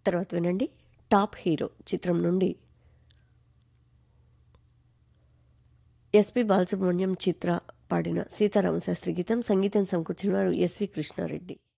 తర్వాత వినండి top hero చిత్రం నుండి ఎస్పి బాలసుబ్రహ్మణ్యం చిత్ర పాడిన సీతారామ శాస్త్రి గీతం. సంగీతం సమకూర్చిన వారు ఎస్వి కృష్ణారెడ్డి.